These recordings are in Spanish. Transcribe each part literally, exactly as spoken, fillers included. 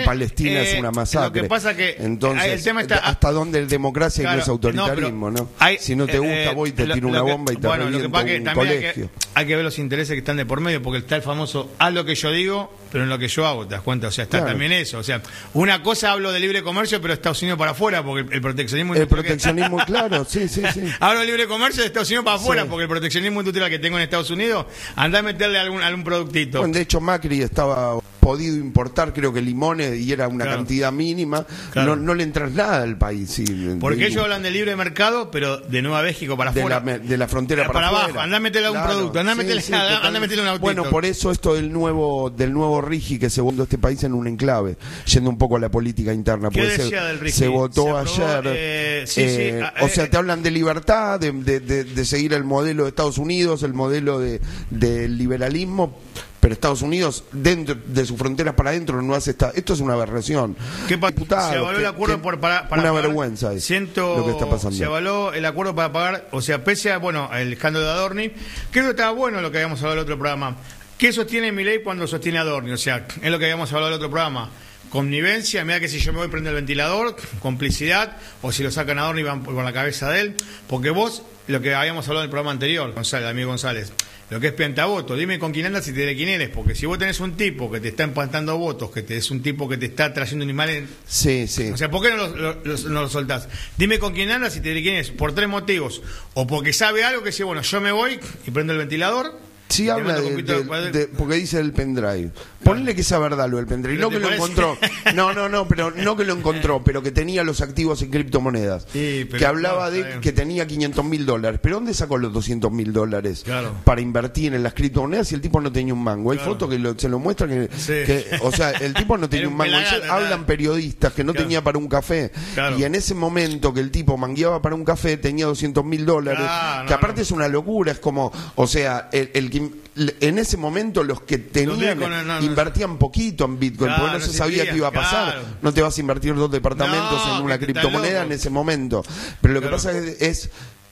Palestina eh, es una masacre. Lo que pasa que entonces, el tema está, ¿hasta dónde es democracia claro, y no es autoritarismo? No, ¿no? Hay, si no te gusta, eh, voy y te lo, tiro lo una que, bomba y te bueno, reviento lo que pasa un que también colegio. Hay que, hay que ver los intereses que están de por medio, porque está el famoso haz lo que yo digo, pero en lo que yo hago, ¿te das cuenta? O sea, está claro. también eso. O sea, una cosa hablo de libre comercio, pero Estados Unidos para afuera, porque el, el proteccionismo... El proteccionismo, claro, sí, sí, sí. Hablo de libre comercio de Estados Unidos para afuera, sí. porque el proteccionismo industrial que tengo en Estados Unidos, anda a meterle algún, algún productito. Bueno, de hecho, Macri estaba podido importar, creo que limones, y era una claro. cantidad mínima. Claro. No, no le entras nada al país. Sí, porque ellos hablan de libre mercado, pero de Nueva México para de afuera. La, de la frontera para, para afuera. abajo. Andá a meterle claro. un producto, andá a meterle, sí, sí, andá a meterle un autito. Bueno, por eso esto del nuevo del nuevo Rigi que se votó este país en un enclave, yendo un poco a la política interna. ¿Qué decía se, del Rigi? Se votó se aprobó, ayer. Eh, sí, eh, sí, o sea, te hablan de libertad, de, de, de, de seguir el modelo de Estados Unidos, el modelo de, de liberalismo. Pero Estados Unidos, dentro de sus fronteras para adentro, no hace esta. Esto es una aberración. ¿Qué Diputado, se avaló el acuerdo que, por, para, para una pagar, vergüenza es siento, lo que está pasando. Se avaló el acuerdo para pagar, o sea, pese a, bueno, el escándalo de Adorni. Creo que estaba bueno lo que habíamos hablado en el otro programa. ¿Qué sostiene Milei cuando sostiene a Adorni? O sea, es lo que habíamos hablado en el otro programa. Connivencia, mira que si yo me voy a prender el ventilador, complicidad, o si lo sacan a Adorni van por la cabeza de él. Porque vos, lo que habíamos hablado en el programa anterior, González, amigo González, lo que es piantavoto, dime con quién andas y te diré quién eres, porque si vos tenés un tipo que te está empantando votos, que te es un tipo que te está trayendo animales... Sí, sí. O sea, ¿por qué no lo, lo, lo, no lo soltás? Dime con quién andas y te diré quién es, por tres motivos. O porque sabe algo que dice, bueno, yo me voy y prendo el ventilador... Sí, habla de, de, de, porque dice el pendrive. Ponle que sea verdad lo del pendrive. No que lo encontró. No, no, no, pero no que lo encontró, pero que tenía los activos en criptomonedas. Sí, que hablaba no, de que tenía quinientos mil dólares. ¿Pero dónde sacó los doscientos mil dólares claro. para invertir en las criptomonedas si el tipo no tenía un mango? Hay claro. fotos que lo, se lo muestran que, sí. que, o sea, el tipo no tenía un mango. Pelagata, hablan periodistas que no claro. tenía para un café. Claro. Y en ese momento que el tipo mangueaba para un café tenía doscientos mil dólares. Ah, no, que aparte no. es una locura. Es como, o sea, el, el que en ese momento los que tenían los no, no, invertían poquito en Bitcoin claro, porque no se sabía qué iba a pasar. Claro. No te vas a invertir dos departamentos no, en una criptomoneda en ese momento. Pero lo claro. que pasa es, es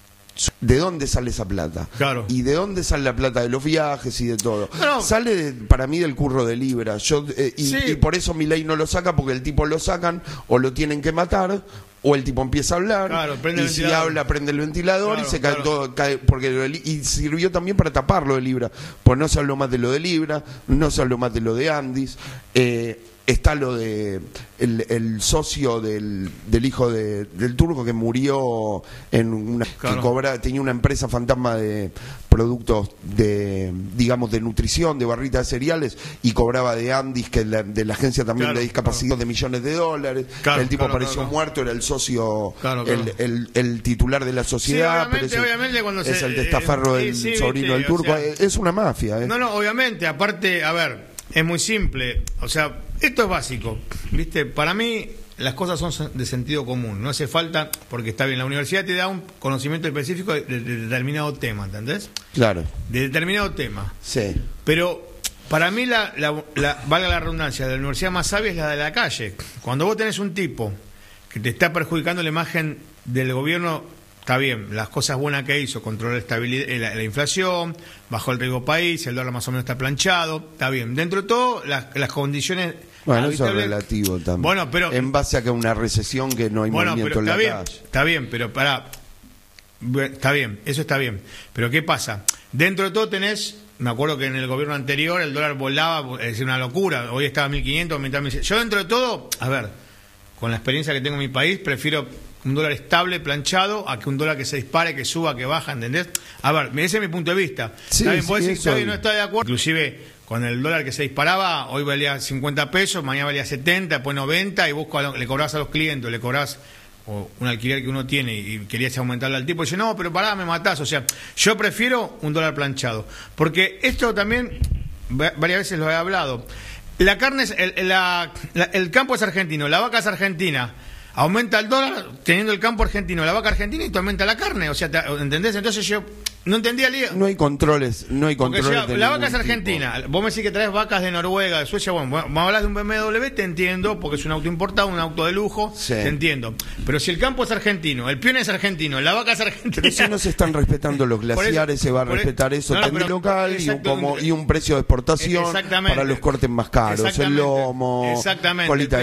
de dónde sale esa plata claro. y de dónde sale la plata de los viajes y de todo. No. Sale de, para mí del curro de Libra. Yo eh, y, sí. y por eso Milei no lo saca, porque el tipo lo sacan o lo tienen que matar. O el tipo empieza a hablar claro, y si habla prende el ventilador claro, y se cae claro. todo, cae, porque lo de, y sirvió también para tapar lo de Libra, pues no se habló más de lo de Libra, no se habló más de lo de Andis, eh, está lo de el, el socio del, del hijo de, del turco que murió en una claro. que cobra, tenía una empresa fantasma de productos de digamos de nutrición, de barritas de cereales y cobraba de Andis, que la, de la agencia también claro, de discapacidad claro. de millones de dólares. Claro, el tipo claro, apareció claro, muerto, era el socio, claro, claro. El, el, el titular de la sociedad, sí, obviamente, pero es, obviamente cuando es se, el testaferro eh, del sí, sobrino viste, del turco. O sea, es una mafia. ¿eh? No, no, obviamente, aparte, a ver, es muy simple. O sea, esto es básico. ¿Viste? Para mí, las cosas son de sentido común. No hace falta, porque está bien, la universidad te da un conocimiento específico de, de, de determinado tema, ¿entendés? Claro. De determinado tema. Sí. Pero para mí, la, la, la, valga la redundancia, la universidad más sabia es la de la calle. Cuando vos tenés un tipo que te está perjudicando la imagen del gobierno, está bien, las cosas buenas que hizo, controlar la, estabilidad, la, la inflación, bajó el riesgo país, el dólar más o menos está planchado, está bien. Dentro de todo, las, las condiciones... Bueno, eso es relativo también. Bueno, pero... En base a que una recesión que no hay bueno, movimiento pero en la bien, calle. Está bien, pero para... Está bien, eso está bien. Pero ¿qué pasa? Dentro de todo tenés... Me acuerdo que en el gobierno anterior el dólar volaba, es una locura. Hoy estaba a mil quinientos, mil seiscientos. Yo dentro de todo, a ver, con la experiencia que tengo en mi país, prefiero un dólar estable, planchado, a que un dólar que se dispare, que suba, que baja, ¿entendés? A ver, ese es mi punto de vista. Sí, ¿Está bien? sí, Vos decís, eso... está bien, no está de acuerdo. Inclusive, con el dólar que se disparaba, hoy valía cincuenta pesos, mañana valía setenta, después noventa, y vos le cobrás a los clientes, le cobrás o un alquiler que uno tiene y querías aumentarle al tipo, y dice, no, pero pará, me matás. O sea, yo prefiero un dólar planchado. Porque esto también, varias veces lo he hablado, la carne, es, el, la, la, el campo es argentino, la vaca es argentina, aumenta el dólar teniendo el campo argentino, la vaca argentina, y te aumenta la carne. O sea, te, ¿entendés? Entonces yo no entendía el lío. No hay controles, no hay controles. Porque, la vaca es argentina. Tipo. Vos me decís que traes vacas de Noruega, de Suecia. Bueno, me hablas de un B M W, te entiendo, porque es un auto importado, un auto de lujo, sí. Te entiendo. Pero si el campo es argentino, el peón es argentino, la vaca es argentina. Pero si no se están respetando los glaciares, eso, se va a respetar eso, no, no, pero, local y un, como, y un precio de exportación para los cortes más caros, el lomo, exactamente, colita